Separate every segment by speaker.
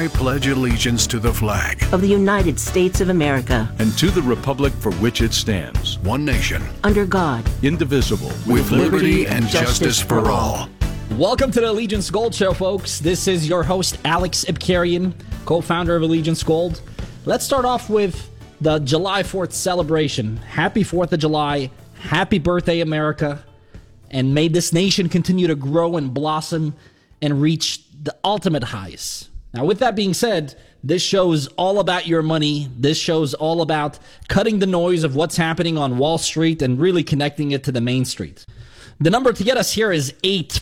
Speaker 1: I pledge allegiance to the flag
Speaker 2: of the United States of America
Speaker 3: and to the republic for which it stands,
Speaker 1: one nation,
Speaker 2: under God,
Speaker 3: indivisible,
Speaker 1: with liberty and justice for all.
Speaker 4: Welcome to the Allegiance Gold Show, folks. This is your host, Alex Ibkarian, co-founder of Allegiance Gold. Let's start off with the July 4th celebration. Happy 4th of July. Happy birthday, America. And may this nation continue to grow and blossom and reach the ultimate highs. Now, with that being said, this show is all about your money. This show is all about cutting the noise of what's happening on Wall Street and really connecting it to the main street. The number to get us here is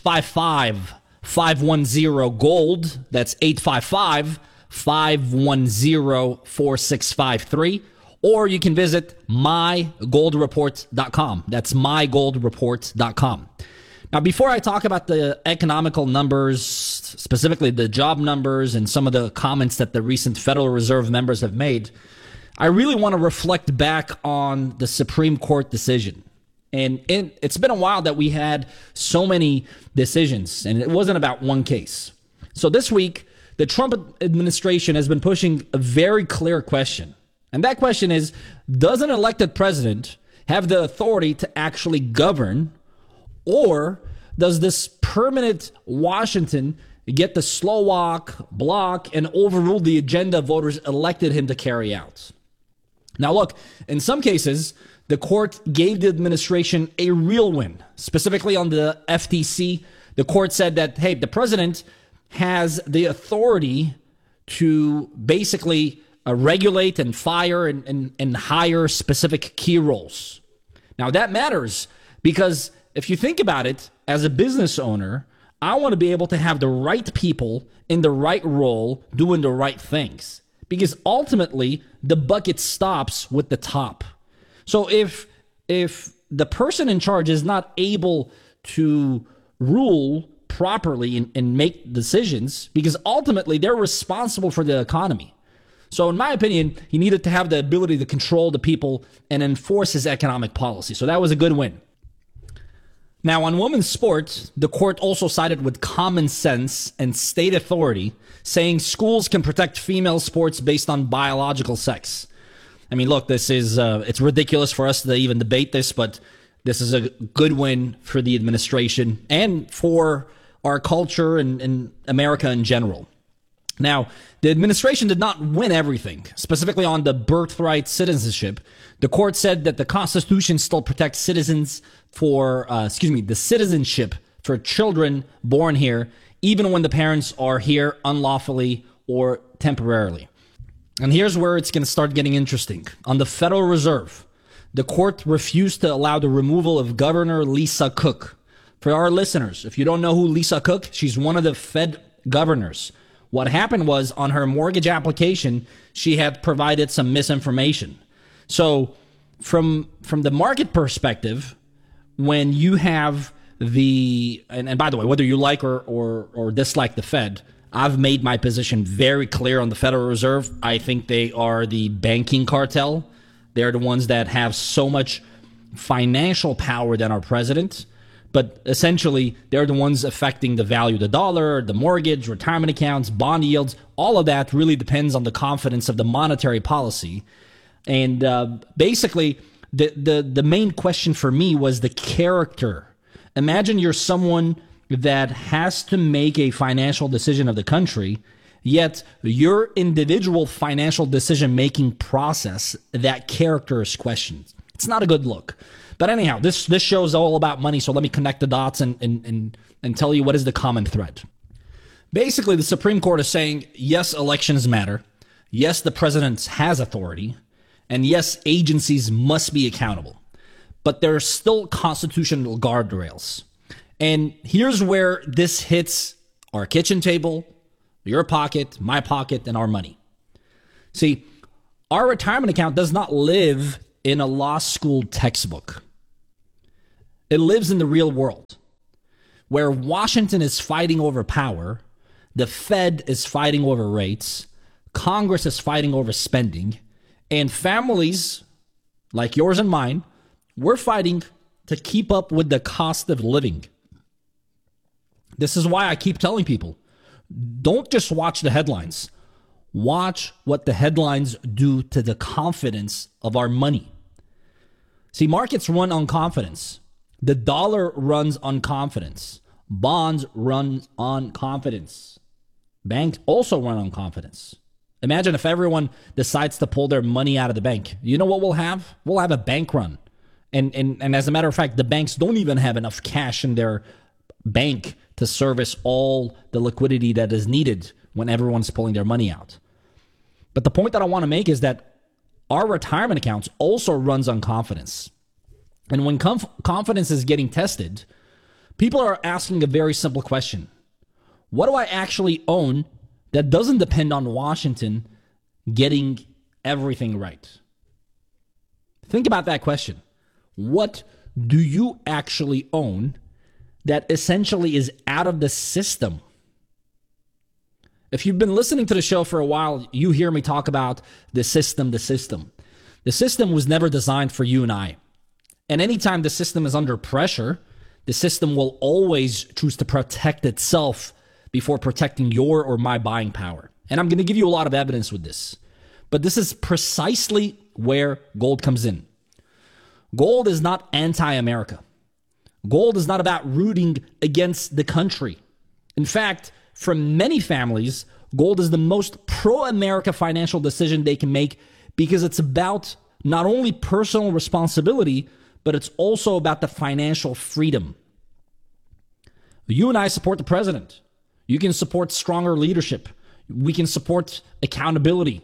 Speaker 4: 855-510-GOLD. That's 855-510-4653. Or you can visit mygoldreport.com. That's mygoldreport.com. Now, before I talk about the economical numbers, specifically the job numbers and some of the comments that the recent Federal Reserve members have made, I really want to reflect back on the Supreme Court decision. And it's been a while that we had so many decisions, and it wasn't about one case. So this week, the Trump administration has been pushing a very clear question. And that question is, does an elected president have the authority to actually govern, or does this permanent Washington get to slow walk, block, and overrule the agenda voters elected him to carry out? Now, look, in some cases, the court gave the administration a real win. Specifically on the FTC, the court said that, hey, the president has the authority to basically regulate and fire and hire specific key roles. Now, that matters because if you think about it, as a business owner, I want to be able to have the right people in the right role doing the right things, because ultimately the bucket stops with the top. So if the person in charge is not able to rule properly and make decisions, because ultimately they're responsible for the economy. So in my opinion, he needed to have the ability to control the people and enforce his economic policy. So that was a good win. Now, on women's sports, the court also sided with common sense and state authority, saying schools can protect female sports based on biological sex. I mean, look, this is it's ridiculous for us to even debate this, but this is a good win for the administration and for our culture and America in general. Now, the administration did not win everything, specifically on the birthright citizenship. The court said that the Constitution still protects citizens for, the citizenship for children born here, even when the parents are here unlawfully or temporarily. And here's where it's going to start getting interesting. On the Federal Reserve, the court refused to allow the removal of Governor Lisa Cook. For our listeners, if you don't know who Lisa Cook, she's one of the Fed governors. What happened was, on her mortgage application, she had provided some misinformation. So from the market perspective, when you have and by the way, whether you like or dislike the Fed, I've made my position very clear on the Federal Reserve. I think they are the banking cartel. They're the ones that have so much financial power than our president. But essentially, they're the ones affecting the value of the dollar, the mortgage, retirement accounts, bond yields. All of that really depends on the confidence of the monetary policy. And basically, the main question for me was the character. Imagine you're someone that has to make a financial decision of the country, yet your individual financial decision-making process, that character is questioned. It's not a good look. But anyhow, this show is all about money, so let me connect the dots and tell you what is the common thread. Basically, the Supreme Court is saying, yes, elections matter. Yes, the president has authority. And yes, agencies must be accountable. But there are still constitutional guardrails. And here's where this hits our kitchen table, your pocket, my pocket, and our money. See, our retirement account does not live in a law school textbook. It lives in the real world, where Washington is fighting over power, the Fed is fighting over rates, Congress is fighting over spending, and families like yours and mine, we're fighting to keep up with the cost of living. This is why I keep telling people, don't just watch the headlines. Watch what the headlines do to the confidence of our money. See, markets run on confidence. The dollar runs on confidence. Bonds run on confidence. Banks also run on confidence. Imagine if everyone decides to pull their money out of the bank. You know what we'll have? We'll have a bank run. And as a matter of fact, the banks don't even have enough cash in their bank to service all the liquidity that is needed when everyone's pulling their money out. But the point that I want to make is that our retirement accounts also runs on confidence. And when confidence is getting tested, people are asking a very simple question. What do I actually own that doesn't depend on Washington getting everything right? Think about that question. What do you actually own that essentially is out of the system? If you've been listening to the show for a while, you hear me talk about the system. The system was never designed for you and I. And anytime the system is under pressure, the system will always choose to protect itself before protecting your or my buying power. And I'm going to give you a lot of evidence with this. But this is precisely where gold comes in. Gold is not anti-America. Gold is not about rooting against the country. In fact, for many families, gold is the most pro-America financial decision they can make because it's about not only personal responsibility, but it's also about the financial freedom. You and I support the president. You can support stronger leadership. We can support accountability.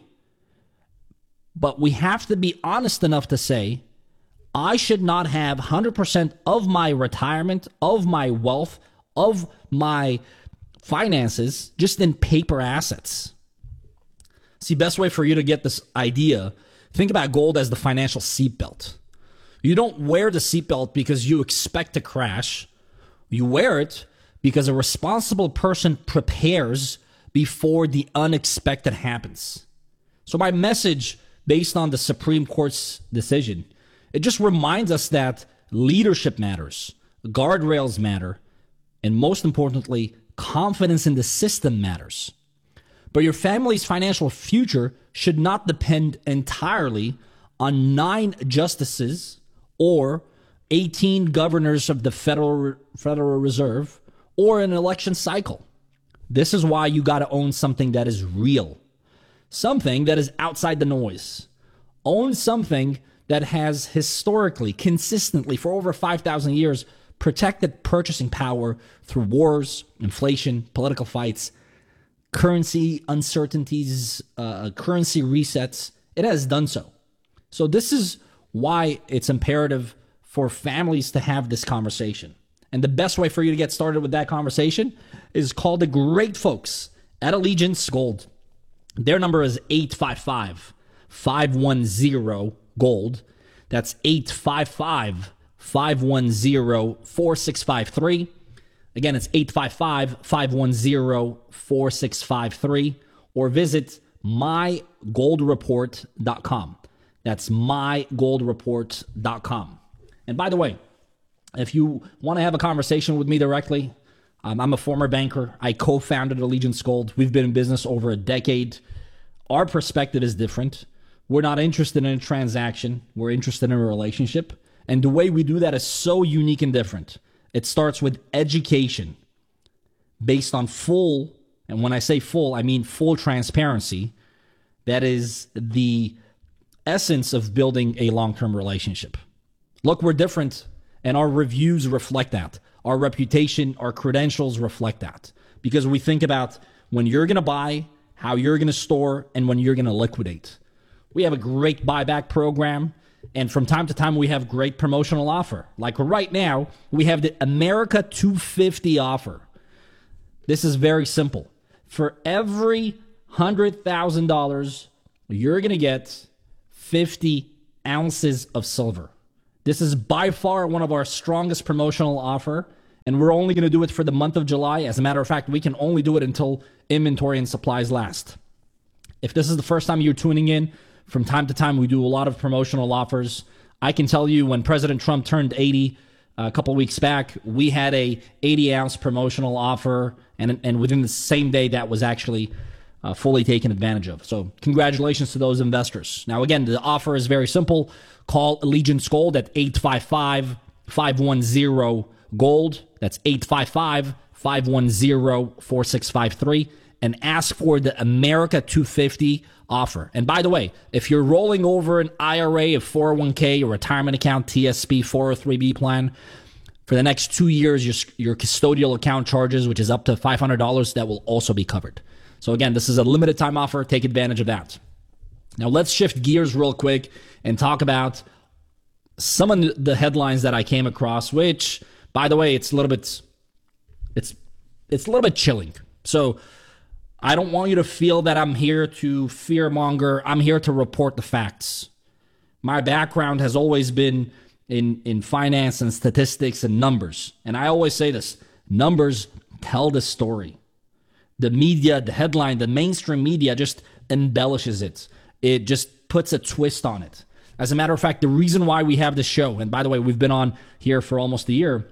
Speaker 4: But we have to be honest enough to say, I should not have 100% of my retirement, of my wealth, of my finances just in paper assets. See, best way for you to get this idea, think about gold as the financial seatbelt. You don't wear the seatbelt because you expect to crash. You wear it because a responsible person prepares before the unexpected happens. So my message, based on the Supreme Court's decision, it just reminds us that leadership matters, guardrails matter, and most importantly, confidence in the system matters. But your family's financial future should not depend entirely on 9 justices or 18 governors of the Federal Reserve or an election cycle. This is why you got to own something that is real, something that is outside the noise. Own something that has historically, consistently, for over 5,000 years, protected purchasing power through wars, inflation, political fights, currency uncertainties, currency resets. It has done so. So this is why it's imperative for families to have this conversation. And the best way for you to get started with that conversation is call the great folks at Allegiance Gold. Their number is 855-510-GOLD. That's 855-510-4653. Again, it's 855-510-4653. Or visit mygoldreport.com. That's mygoldreport.com. And by the way, if you want to have a conversation with me directly, I'm a former banker. I co-founded Allegiance Gold. We've been in business over a decade. Our perspective is different. We're not interested in a transaction. We're interested in a relationship. And the way we do that is so unique and different. It starts with education based on full, and when I say full, I mean full transparency. That is the essence of building a long-term relationship. Look, we're different, and our reviews reflect that. Our reputation, our credentials reflect that. Because we think about when you're going to buy, how you're going to store, and when you're going to liquidate. We have a great buyback program, and from time to time, we have great promotional offer. Like right now, we have the America 250 offer. This is very simple. For every $100,000, you're going to get 50 ounces of silver. This is by far one of our strongest promotional offer, and we're only going to do it for the month of July. As a matter of fact, we can only do it until inventory and supplies last. If this is the first time you're tuning in, from time to time, we do a lot of promotional offers. I can tell you when President Trump turned 80 a couple weeks back, we had a 80-ounce promotional offer, and within the same day, that was actually fully taken advantage of. So congratulations to those investors. Now, again, the offer is very simple. Call Allegiance Gold at 855-510-GOLD. That's 855-510-4653. And ask for the America 250 offer. And by the way, if you're rolling over an IRA, a 401k, a retirement account, TSP, 403b plan, for the next 2 years, your custodial account charges, which is up to $500, that will also be covered. So again, this is a limited time offer. Take advantage of that. Now let's shift gears real quick and talk about some of the headlines that I came across, which, by the way, it's a little bit chilling. So I don't want you to feel that I'm here to fearmonger. I'm here to report the facts. My background has always been in finance and statistics and numbers. And I always say this, numbers tell the story. The media, the headline, the mainstream media just embellishes it. It just puts a twist on it. As a matter of fact, the reason why we have this show, and by the way, we've been on here for almost a year,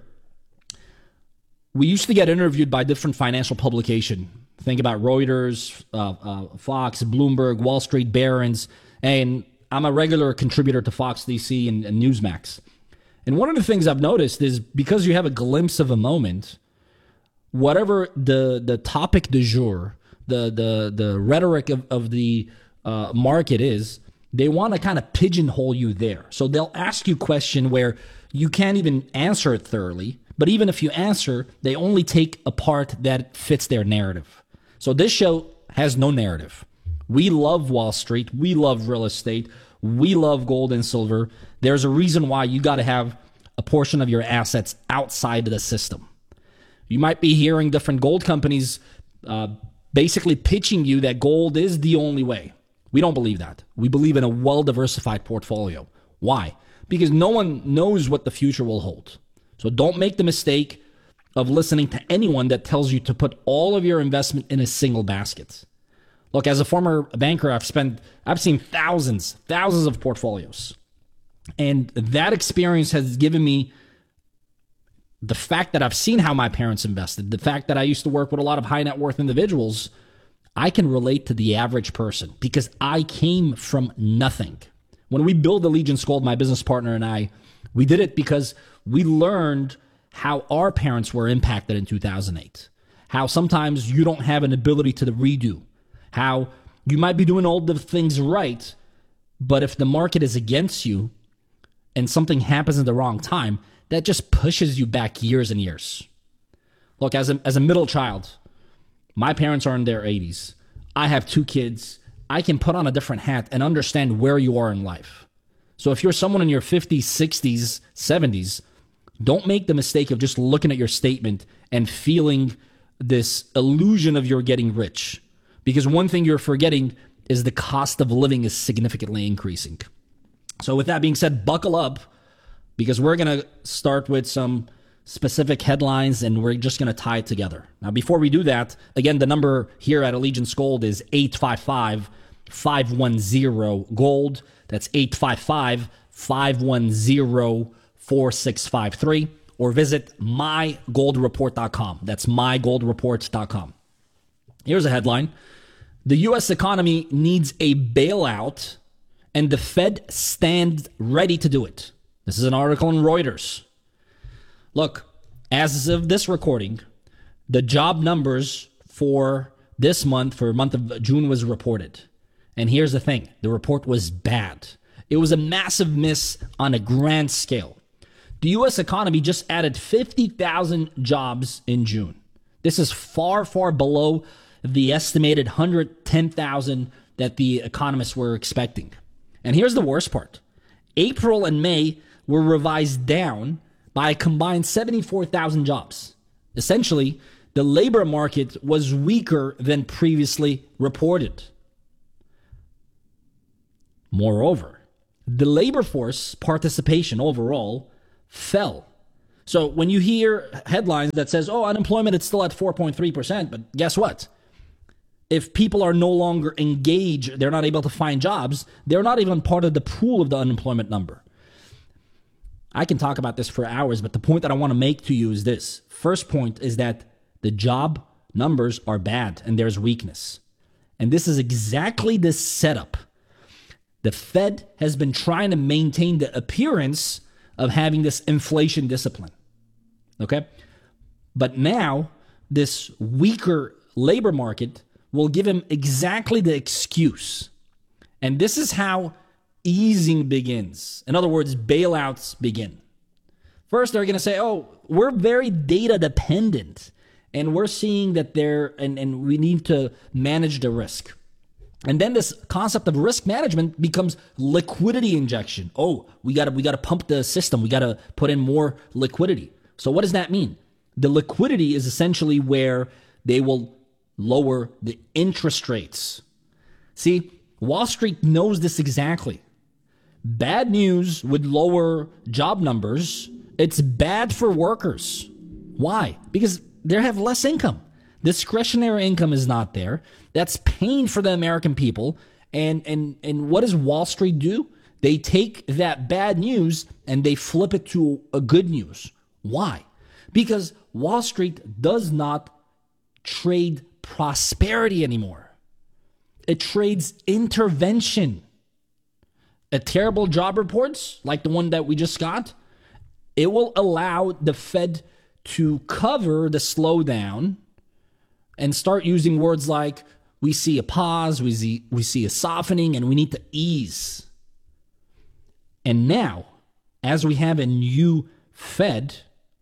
Speaker 4: we used to get interviewed by different financial publications. Think about Reuters, Fox, Bloomberg, Wall Street, Barron's, and I'm a regular contributor to Fox DC and Newsmax. And one of the things I've noticed is because you have a glimpse of a moment, whatever the topic du jour, the rhetoric of the market is, they want to kind of pigeonhole you there. So they'll ask you a question where you can't even answer it thoroughly, but even if you answer, they only take a part that fits their narrative. So this show has no narrative. We love Wall Street. We love real estate. We love gold and silver. There's a reason why you got to have a portion of your assets outside of the system. You might be hearing different gold companies basically pitching you that gold is the only way. We don't believe that. We believe in a well-diversified portfolio. Why? Because no one knows what the future will hold. So don't make the mistake of listening to anyone that tells you to put all of your investment in a single basket. Look, as a former banker, I've seen thousands of portfolios. And that experience has given me the fact that I've seen how my parents invested, the fact that I used to work with a lot of high net worth individuals, I can relate to the average person because I came from nothing. When we built Allegiance Gold, my business partner and I, we did it because we learned how our parents were impacted in 2008, how sometimes you don't have an ability to redo, how you might be doing all the things right, but if the market is against you and something happens at the wrong time, that just pushes you back years and years. Look, as a middle child, my parents are in their 80s. I have 2 kids. I can put on a different hat and understand where you are in life. So if you're someone in your 50s, 60s, 70s, don't make the mistake of just looking at your statement and feeling this illusion of you're getting rich. Because one thing you're forgetting is the cost of living is significantly increasing. So with that being said, buckle up because we're going to start with some specific headlines and we're just going to tie it together. Now, before we do that, again, the number here at Allegiance Gold is 855-510-GOLD. That's 855-510-4653. Or visit mygoldreport.com. That's mygoldreport.com. Here's a headline. The U.S. economy needs a bailout and the Fed stands ready to do it. This is an article in Reuters. Look, as of this recording, the job numbers for this month, for the month of June, was reported. And here's the thing. The report was bad. It was a massive miss on a grand scale. The U.S. economy just added 50,000 jobs in June. This is far, far below the estimated 110,000 that the economists were expecting. And here's the worst part. April and May were revised down by a combined 74,000 jobs. Essentially, the labor market was weaker than previously reported. Moreover, the labor force participation overall fell. So when you hear headlines that says, oh, unemployment is still at 4.3%, but guess what? If people are no longer engaged, they're not able to find jobs, they're not even part of the pool of the unemployment number. I can talk about this for hours, but the point that I want to make to you is this. First point is that the job numbers are bad and there's weakness. And this is exactly the setup. The Fed has been trying to maintain the appearance of having this inflation discipline. Okay? But now, this weaker labor market will give him exactly the excuse. And this is how easing begins. In other words, bailouts begin. First, they're going to say, oh, we're very data dependent, and we're seeing that and we need to manage the risk. And then this concept of risk management becomes liquidity injection. Oh, we got to pump the system. We got to put in more liquidity. So what does that mean? The liquidity is essentially where they will lower the interest rates. See, Wall Street knows this exactly. Bad news would lower job numbers. It's bad for workers. Why? Because they have less income. Discretionary income is not there. That's pain for the American people. And what does Wall Street do? They take that bad news and they flip it to a good news. Why? Because Wall Street does not trade prosperity anymore. It trades intervention. A terrible job reports, like the one that we just got, it will allow the Fed to cover the slowdown and start using words like, we see a pause, we see a softening, and we need to ease. And now, as we have a new Fed,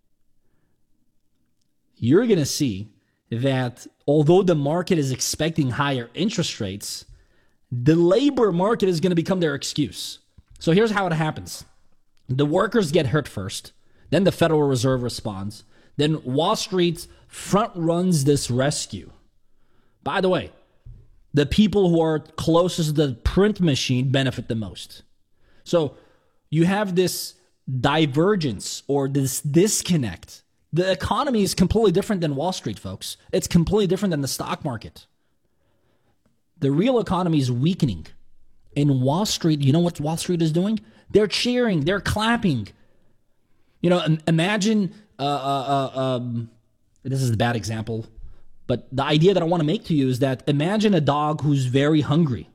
Speaker 4: you're going to see that although the market is expecting higher interest rates, the labor market is going to become their excuse. So here's how it happens. The workers get hurt first, then the Federal Reserve responds, then Wall Street front runs this rescue. By the way, the people who are closest to the print machine benefit the most. So you have this divergence or this disconnect. The economy is completely different than Wall Street, folks. It's completely different than the stock market. The real economy is weakening. In Wall Street, you know what Wall Street is doing? They're cheering, they're clapping. You know, imagine, this is a bad example, but the idea that I want to make to you is that imagine a dog who's very hungry.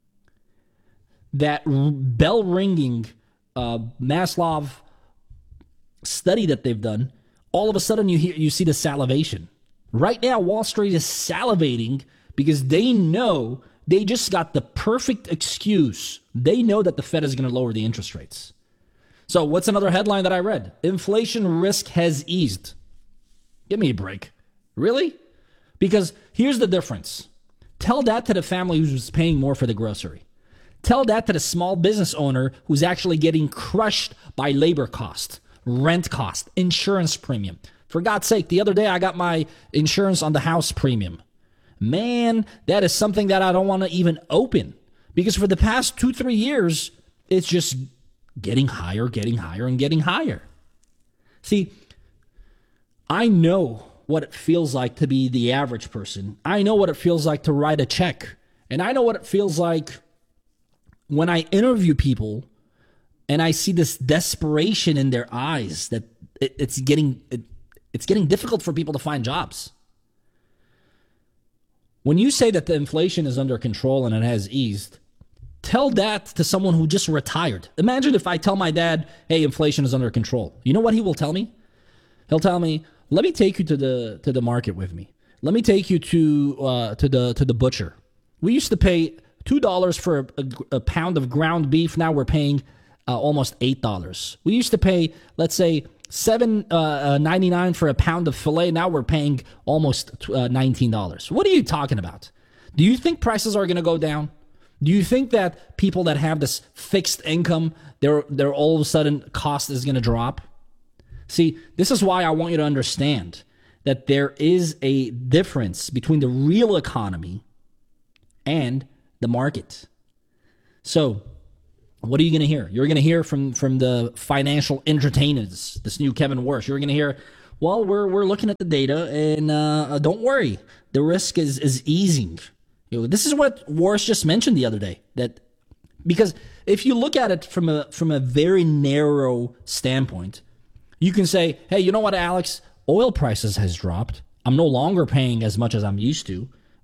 Speaker 4: That bell ringing Maslow study that they've done, all of a sudden you see the salivation. Right now, Wall Street is salivating because they know they just got the perfect excuse. They know that the Fed is going to lower the interest rates. So what's another headline that I read? Inflation risk has eased. Give me a break. Really? Because here's the difference. Tell that to the family who's paying more for the grocery. Tell that to the small business owner who's actually getting crushed by labor cost, rent cost, insurance premium. For God's sake, the other day I got my insurance on the house premium. Man, that is something that I don't want to even open. Because for the past 2-3 years, it's just getting higher, and getting higher. See, I know what it feels like to be the average person. I know what it feels like to write a check. And I know what it feels like when I interview people and I see this desperation in their eyes that it's getting difficult for people to find jobs. When you say that the inflation is under control and it has eased, tell that to someone who just retired. Imagine if I tell my dad, hey, inflation is under control. You know what he will tell me? He'll tell me, let me take you to the market with me. Let me take you to the butcher. We used to pay $2 for a pound of ground beef. Now we're paying almost $8. We used to pay, let's say, $7.99 for a pound of filet. Now we're paying almost $19. What are you talking about? Do you think prices are going to go down? Do you think that people that have this fixed income, their all of a sudden cost is going to drop? See, this is why I want you to understand that there is a difference between the real economy and the market. So, what are you going to hear? You're going to hear from the financial entertainers, this new Kevin Warsh. You're going to hear, well, we're looking at the data, and don't worry, the risk is easing. You know, this is what Warsh just mentioned the other day. That because if you look at it from a very narrow standpoint, you can say, hey, you know what, Alex? Oil prices has dropped. I'm no longer paying as much as I'm used to.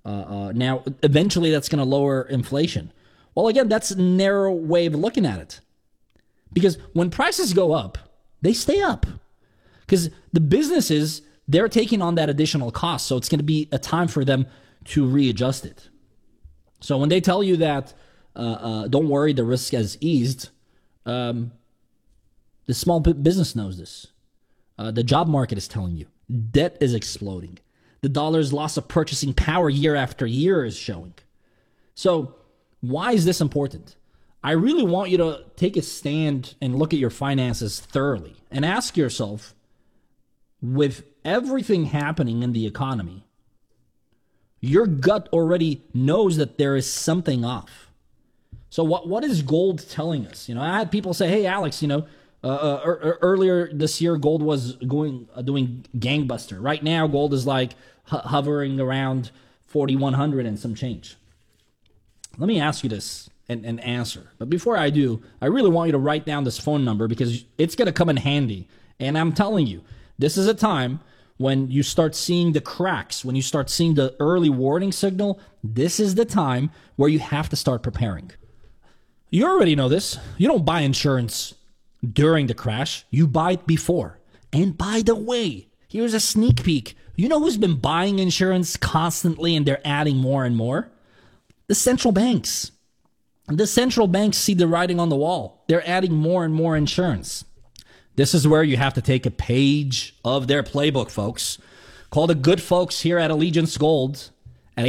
Speaker 4: Now, eventually that's going to lower inflation. Well, again, that's a narrow way of looking at it. Because when prices go up, they stay up. Because the businesses, they're taking on that additional cost. So it's going to be a time for them to readjust it. So when they tell you that, don't worry, the risk has eased, the small business knows this. The job market is telling you. Debt is exploding. The dollar's loss of purchasing power year after year is showing. So why is this important? I really want you to take a stand and look at your finances thoroughly and ask yourself, with everything happening in the economy, your gut already knows that there is something off. So what is gold telling us? I had people say, hey, Alex, earlier this year, gold was doing gangbuster. Right now, gold is like hovering around 4,100 and some change. Let me ask you this and answer. But before I do, I really want you to write down this phone number because it's going to come in handy. And I'm telling you, this is a time when you start seeing the cracks, when you start seeing the early warning signal. This is the time where you have to start preparing. You already know this. You don't buy insurance during the crash. You buy it before. And by the way, here's a sneak peek. You know who's been buying insurance constantly and they're adding more and more? The central banks. The central banks see the writing on the wall. They're adding more and more insurance. This is where you have to take a page of their playbook, folks. Call the good folks here at Allegiance Gold at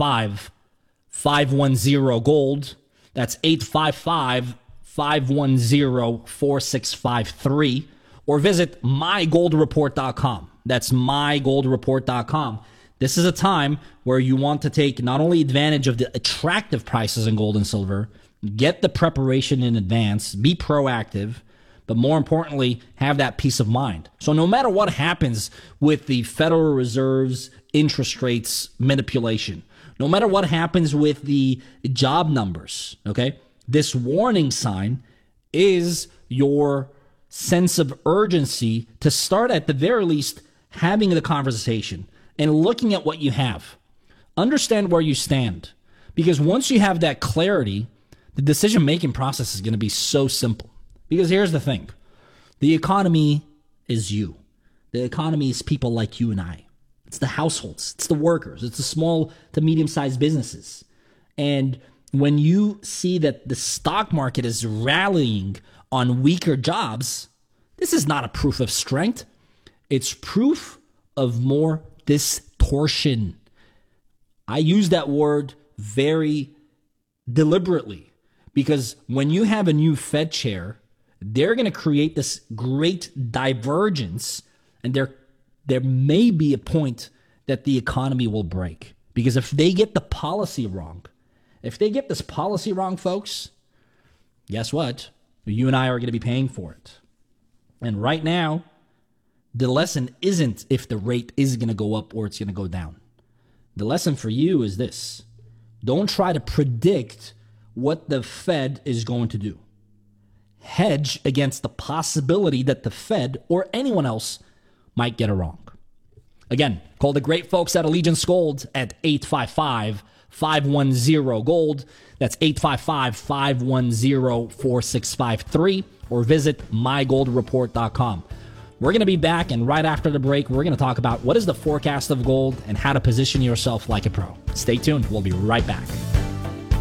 Speaker 4: 855-510-GOLD. That's 855-510-4653. Or visit mygoldreport.com. That's mygoldreport.com. This is a time where you want to take not only advantage of the attractive prices in gold and silver, get the preparation in advance, be proactive, but more importantly, have that peace of mind. So no matter what happens with the Federal Reserve's interest rates manipulation, no matter what happens with the job numbers, okay, this warning sign is your sense of urgency to start at the very least having the conversation and looking at what you have. Understand where you stand. Because once you have that clarity, the decision-making process is going to be so simple. Because here's the thing. The economy is you. The economy is people like you and I. It's the households. It's the workers. It's the small to medium-sized businesses. And when you see that the stock market is rallying on weaker jobs, this is not a proof of strength. It's proof of more distortion. I use that word very deliberately because when you have a new Fed chair, they're going to create this great divergence, and there may be a point that the economy will break. Because if they get the policy wrong, folks, guess what? You and I are going to be paying for it. And right now, the lesson isn't if the rate is going to go up or it's going to go down. The lesson for you is this. Don't try to predict what the Fed is going to do. Hedge against the possibility that the Fed or anyone else might get it wrong. Again, call the great folks at Allegiance Gold at 855-510-GOLD. That's 855-510-4653. Or visit mygoldreport.com. We're going to be back, and right after the break, we're going to talk about what is the forecast of gold and how to position yourself like a pro. Stay tuned. We'll be right back.